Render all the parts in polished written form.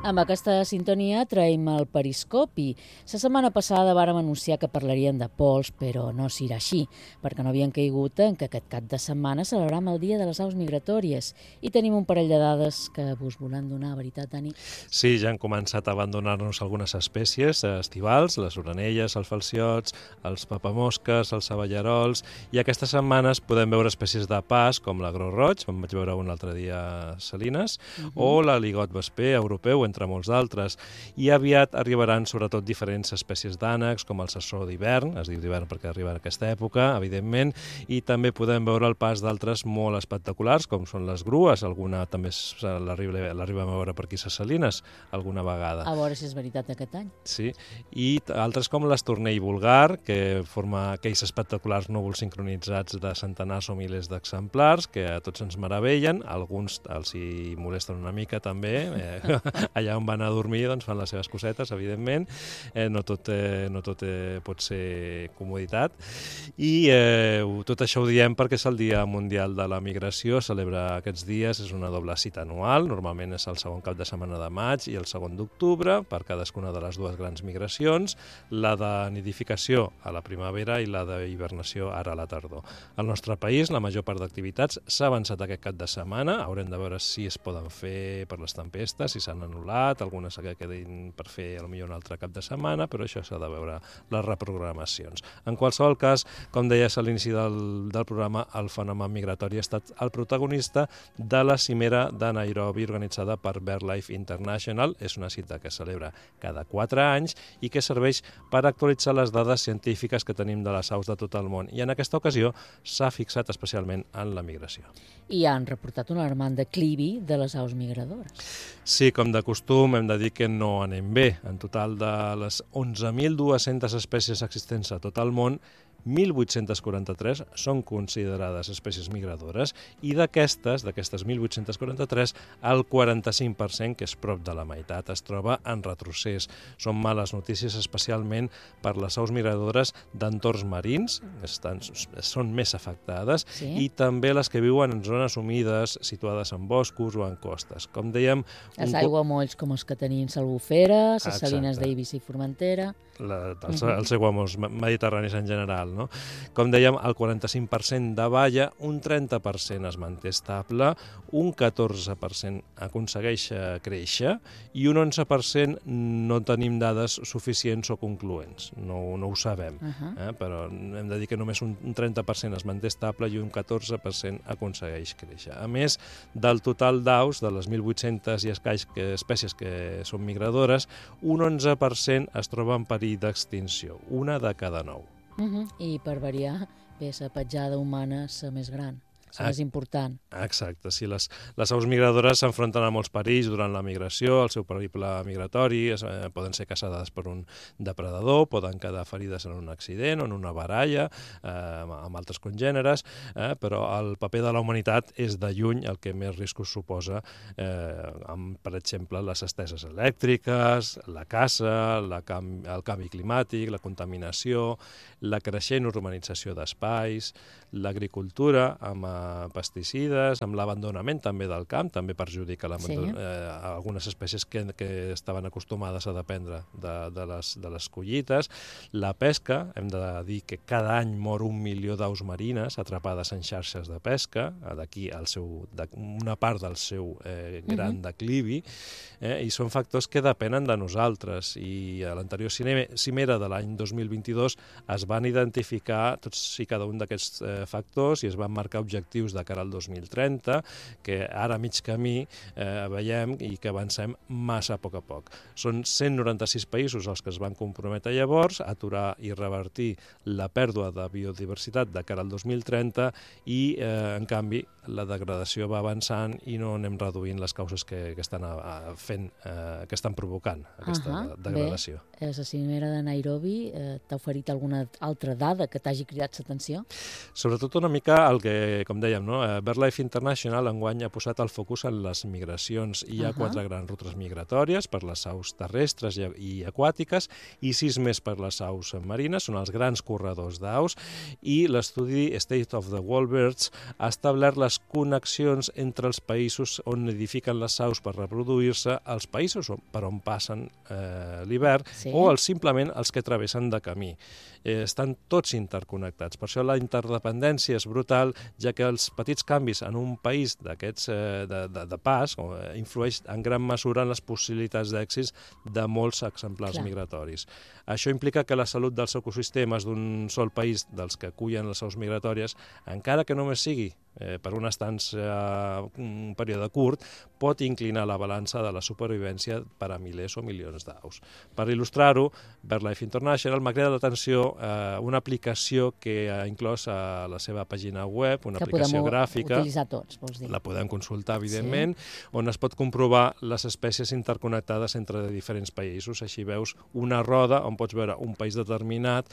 Amb aquesta sintonia traiem el periscopi. La setmana passada vàrem anunciar que parlaríem de pols, però no serà així, perquè no havien caigut en que aquest cap de setmana celebrem el Dia de les Aus Migratòries i tenim un parell de dades que vos volen donar, veritat, Dani? Sí, ja han començat a abandonar-nos algunes espècies estivals, les orenelles, els falciots, els papamosques, els aballarols, i aquestes setmanes podem veure espècies de pas, com l'agró roig, en vaig veure un altre dia a Salines, o l'aligot vesper europeu, entre molts d'altres, i aviat arribaran sobretot diferents espècies d'ànecs, com el sassó d'hivern, es diu d'hivern perquè arriba en aquesta època, evidentment, i també podem veure el pas d'altres molt espectaculars, com són les grues, alguna també l'arribem a veure per aquí a Salines, alguna vegada. A veure si és veritat aquest any. Sí, i altres com l'estornell vulgar, que forma aquells espectaculars núvols sincronitzats de centenars o milers d'exemplars, que a tots ens meravellen, alguns els hi molesten una mica també, allà on van a dormir doncs fan les seves cosetes, evidentment, no tot pot ser comoditat, i tot això ho diem perquè és el Dia Mundial de la Migració, celebra aquests dies, és una doble cita anual, normalment és el segon cap de setmana de maig i el segon d'octubre, per cadascuna de les dues grans migracions, la de nidificació a la primavera i la d'hibernació ara a la tardor. Al nostre país, la major part d'activitats s'ha avançat aquest cap de setmana, haurem de veure si es poden fer per les tempestes, si s'han anul·lat, algunes que quedin per fer potser un altre cap de setmana, però això s'ha de veure les reprogramacions. En qualsevol cas, com deies a l'inici del programa, el fenomen migratori ha estat el protagonista de la cimera de Nairobi organitzada per BirdLife International. És una cita que es celebra cada 4 anys i que serveix per actualitzar les dades científiques que tenim de les aus de tot el món. I en aquesta ocasió s'ha fixat especialment en la migració. I han reportat un alarmant declivi de les aus migradores. Sí, com de costum, hem de dir que no anem bé. En total de les 11.200 espècies existents a tot el món, 1.843 són considerades espècies migradores i d'aquestes 1.843, el 45%, que és prop de la meitat, es troba en retrocés. Són males notícies especialment per les aus migradores d'entorns marins, són més afectades, Sí? i també les que viuen en zones humides, situades en boscos o en costes. Com dèiem... Els aiguamolls com els que tenim Salbufera, les Salines Exacte. d'Eivissa i Formentera... Els aiguamolls mediterranis en general, no? Com dèiem, el 45% davalla, un 30% es manté estable, un 14% aconsegueix créixer i un 11% no tenim dades suficients o concloents. No ho sabem, però hem de dir que només un 30% es manté estable i un 14% aconsegueix créixer. A més, del total d'aus, de les 1.800 i escaig espècies que són migradores, un 11% es troba en perill d'extinció, una de cada 9. I per variar, bé, la petjada humana és la més gran, la més important. Exacte, sí, les aus migradores s'enfronten a molts perills durant la migració, el seu periple migratori, poden ser caçades per un depredador, poden quedar ferides en un accident o en una baralla amb altres congèneres, però el paper de la humanitat és de lluny el que més riscos suposa, amb, per exemple, les esteses elèctriques, la caça, el canvi climàtic, la contaminació, la creixent urbanització d'espais, l'agricultura amb pesticides, amb l'abandonament també del camp, també perjudica algunes espècies que estaven acostumades a dependre de les collites. La pesca, hem de dir que cada any mor 1 milió d'aus marines atrapades en xarxes de pesca, d'aquí una part del seu gran declivi, i són factors que depenen de nosaltres, i a l'anterior cimera de l'any 2022 es van identificar tots i cada un d'aquests factors i es van marcar objectius de cara al 2030, que ara a mig camí veiem i que avancem massa a poc. Són 196 països els que es van comprometre llavors a aturar i revertir la pèrdua de biodiversitat de cara al 2030 i, en canvi, la degradació va avançant i no anem reduint les causes que estan provocant aquesta degradació. Bé, la cimera de Nairobi t'ha oferit alguna altra dada que t'hagi cridat l'atenció? Sobretot una mica el que, com dèiem, BirdLife International enguany ha posat el focus en les migracions. Hi ha 4 grans rutes migratòries per les aus terrestres i aquàtiques i 6 més per les aus marines, són els grans corredors d'aus, i l'estudi State of the World Birds ha establert les les connexions entre els països on nidifiquen les aus per reproduir-se, els països per on passen l'hivern, o simplement els que travessen de camí. Estan tots interconnectats. Per això la interdependència és brutal, ja que els petits canvis en un país d'aquests de pas influeix en gran mesura en les possibilitats d'èxit de molts exemplars migratoris. Això implica que la salut dels ecosistemes d'un sol país, dels que acullen les aus migratòries, encara que només sigui per una estància un període curt, pot inclinar la balança de la supervivència per a milers o milions d'aus. Per il·lustrar-ho, BirdLife International m'ha cridat l'atenció una aplicació que ha inclòs a la seva pàgina web, una aplicació gràfica. Que podem utilitzar tots, vols dir. La podem consultar, evidentment, on es pot comprovar les espècies interconnectades entre diferents països. Així veus una roda on pots veure un país determinat,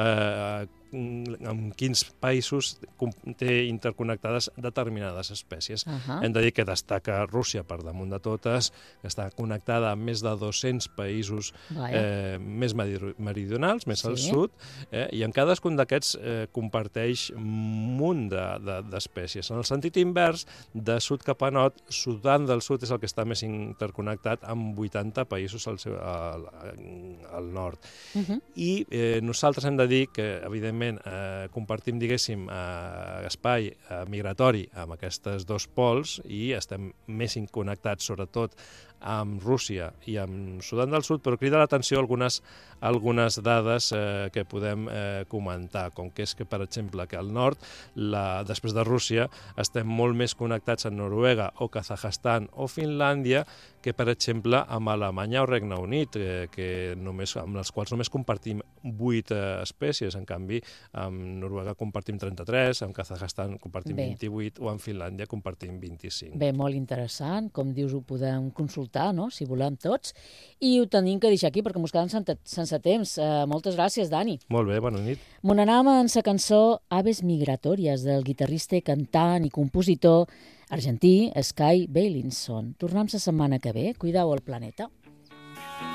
en quins països té interconnectades determinades espècies. Hem de dir que destaca Rússia per damunt de totes, que està connectada amb més de 200 països més meridionals, més al sud, i en cadascun d'aquests comparteix un munt d'espècies. En el sentit invers, de sud cap a nord, Sudan del Sud és el que està més interconnectat amb 80 països al nord. I nosaltres hem de dir que, evidentment, compartim, diguéssim, espai migratori amb aquests dos pols i estem més connectats, sobretot, amb Rússia i amb Sudan del Sud, però crida l'atenció algunes dades que podem comentar, com que és que, per exemple, que al nord, després de Rússia, estem molt més connectats amb Noruega o Kazakhstan o Finlàndia que, per exemple, amb Alemanya o Regne Unit, amb els quals només compartim 8 espècies. En canvi, amb Noruega compartim 33, amb Kazakhstan compartim 28 o amb Finlàndia compartim 25. Bé, molt interessant. Com dius, ho podem consultar, no?, si volem tots. I ho tenim que deixar aquí perquè mos quedem sense temps. Moltes gràcies, Dani. Molt bé, bona nit. Mon anam amb la cançó Aves Migratòries del guitarrista, cantant i compositor argentí Skye Beilinson. Tornem la setmana que ve. Cuideu el planeta.